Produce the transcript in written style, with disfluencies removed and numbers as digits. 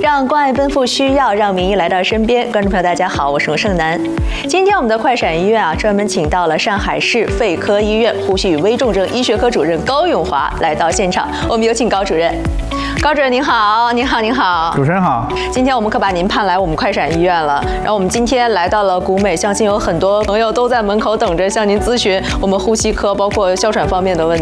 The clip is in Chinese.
让关爱奔赴需要，让名医来到身边。观众朋友，大家好，我是盛楠。今天我们的快闪医院专门请到了上海市肺科医院呼吸与危重症医学科主任高永华来到现场，我们有请高主任。高主任您好，您好，您好， 主持人好。 今天我们可把您盼来我们快闪医院了。然后我们今天来到了古美，相信有很多朋友都在门口等着向您咨询我们呼吸科包括哮喘方面的问